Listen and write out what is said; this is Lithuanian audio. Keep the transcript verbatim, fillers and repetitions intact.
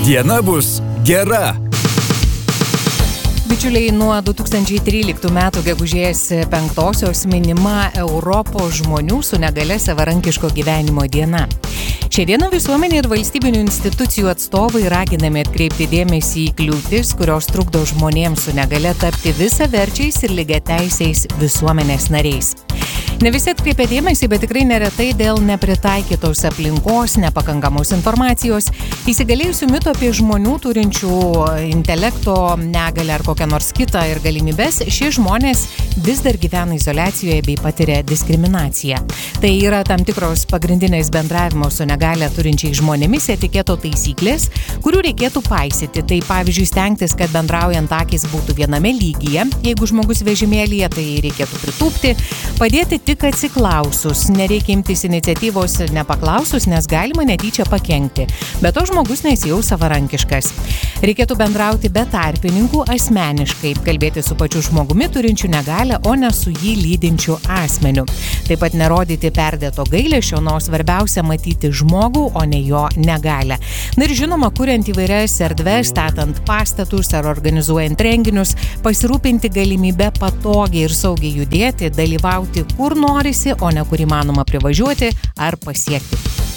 diena bus gera. Bičiuliai, nuo du tūkstančiai tryliktų metų gegužės penktosios minima Europos žmonių su negale savarankiško gyvenimo diena. Šią dieną visuomenė ir valstybinių institucijų atstovai raginami atkreipti dėmesį į kliūtis, kurios trukdo žmonėms su negale tapti visaverčiais ir lygiateisiais visuomenės nariais. Ne visi atkreipia dėmesį, bet tikrai neretai dėl nepritaikytos aplinkos, nepakankamos informacijos, įsigalėjusių mitų apie žmonių turinčių intelekto negalę ar kokią nors kitą ir galimybes, šie žmonės vis dar gyvena izoliacijoje bei patiria diskriminaciją. Tai yra tam tikros pagrindinės bendravimo su negalią turinčiais žmonėmis etiketo taisyklės, kurių reikėtų paisyti. Tai pavyzdžiui stengtis, kad bendraujant akys būtų viename lygyje. Jeigu žmogus vežimėlyje, tai reikėtų pritūpti, padėti tik atsiklausus. Nereikia imtis iniciatyvos nepaklausus, nes galima netyčia pakenkti. Bet to žmogus nesijaus savarankiškas. Reikėtų bendrauti be tarpininkų asmeniškai, kalbėti su pačiu žmogumi turinčiu negalią, o ne su jį lydinčiu asmeniu. Taip pat nerodyti perdėto gailesčio, nors svarbiausia matyti žmogų, o ne jo negalią. Na ir žinoma, kuriant įvairias erdves, statant pastatus ar organizuojant renginius, pasirūpinti galimybę patogiai ir saugiai judėti, dalyvauti kur norisi, o ne kur įmanoma privažiuoti ar pasiekti.